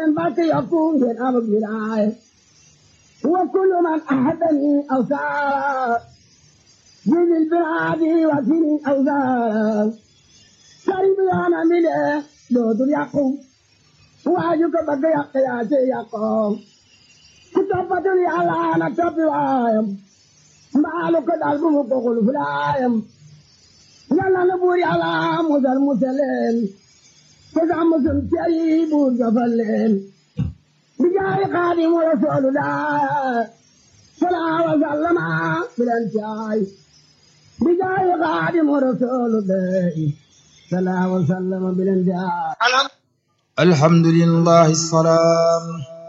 leen barke yokku ngeen am wilaaya wa kullu man ahadani aw saara jilil bilaadi wa sini aw saara sëriñ bi yoona mi le dootul yàqu waaju ko bëgg yàq yaa ci yàqoo ku toppatul yàlla na toppi waayam mbaalu ko dal bu mu ko xul fulaayam yàlla na buur yàlla musal musaleen te sax musul ceri buur jofal leen bi jaay xaadimu rasulullah salaa wa sallama bilen caay bi jaay xaadimu rasulullah salaa wa sallama bilen caay alhamdulillahi salaam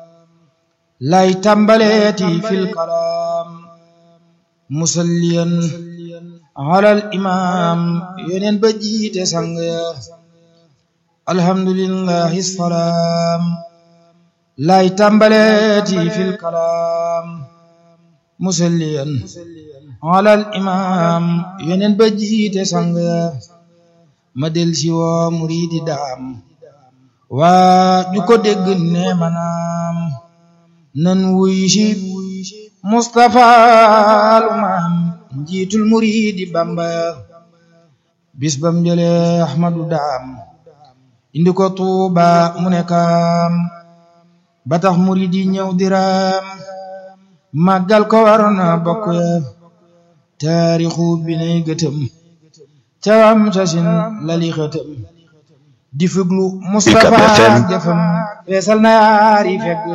lay tàmbaleeti fil kalaam musalliyan alal imaam yeneen ba jiite sang ya alhamdulillahi salaam lay tàmbaleeti fil kalaam musalliyan alal imaam yeneen ba jiite sang ya ma del si woo muridi daam waa ju ko dégg ne manaam nan wuy si Mustafa al maam njiitul muridi Bamba bis bam jële Ahmadu daam indi ko Tuuba mu ne kaam ba tax muridi ñëw diraam màggal ko warona bokk ya taarixu bi nay gëtëm cawam sasin lali xëtëm di fuglu Mustafa jëfam feesal na yaari fekk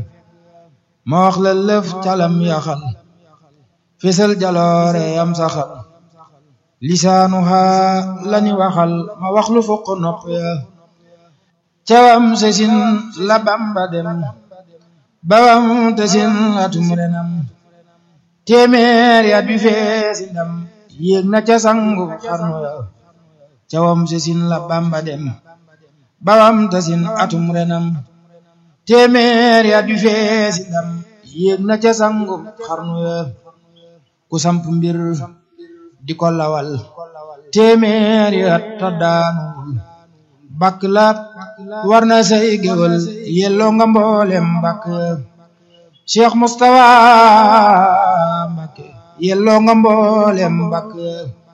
ma wax la lëf calam yaxal feesal jaloore yam saxal lisaanuha lani waxal ma wax lu fokk nopp ya cawam sesin la Bamba dem bawam tesin atum renam téeméer ya bi feesi ndam yéeg na ca sangu xarnu ya cawam sesin la Bamba dem bawam tasin atum renam téeméer ya du feesi ndam yéeg na ca sangu xarnu ya ku samp mbir di ko lawal téeméer ya ta daanuwul bakk la war na say géwal yelloo nga mboolem bakk Cheikh Moustapha Mbacké yelloo nga mboolem bakk